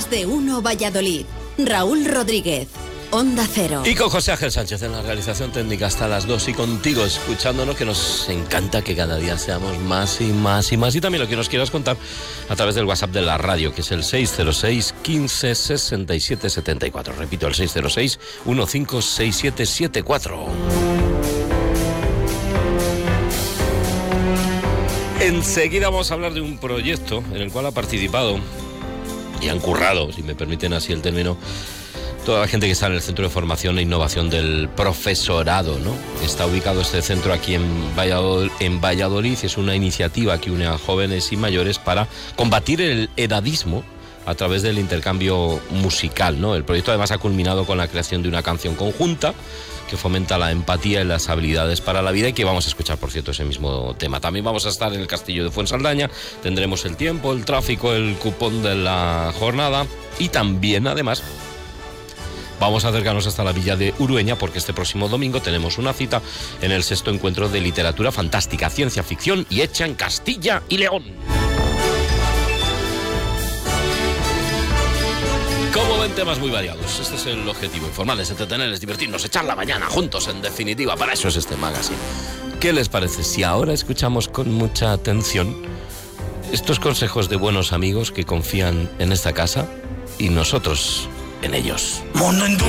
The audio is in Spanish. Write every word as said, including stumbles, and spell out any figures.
Más de Uno Valladolid. Raúl Rodríguez, Onda Cero. Y con José Ángel Sánchez en la realización técnica hasta las dos y contigo escuchándonos, que nos encanta que cada día seamos más y más y más. Y también lo que nos quieras contar a través del WhatsApp de la radio, que es el seis cero seis, quince, sesenta y siete, setenta y cuatro. Repito, el seis cero seis, quince, sesenta y siete, setenta y cuatro. Enseguida vamos a hablar de un proyecto en el cual ha participado y han currado, si me permiten así el término, toda la gente que está en el Centro de Formación e Innovación del Profesorado, ¿no? Está ubicado este centro aquí en Valladolid, en Valladolid. Es una iniciativa que une a jóvenes y mayores para combatir el edadismo a través del intercambio musical, ¿no? El proyecto además ha culminado con la creación de una canción conjunta que fomenta la empatía y las habilidades para la vida, y que vamos a escuchar, por cierto, ese mismo tema. También vamos a estar en el Castillo de Fuensaldaña, tendremos el tiempo, el tráfico, el cupón de la jornada, y también, además, vamos a acercarnos hasta la villa de Urueña, porque este próximo domingo tenemos una cita en el sexto encuentro de literatura fantástica, ciencia ficción y hecha en Castilla y León. Como ven, temas muy variados. Este es el objetivo: informarles, entretenerles, divertirnos, echar la mañana juntos, en definitiva. Para eso es este magazine. ¿Qué les parece si ahora escuchamos con mucha atención estos consejos de buenos amigos que confían en esta casa y nosotros en ellos? Mundo en tu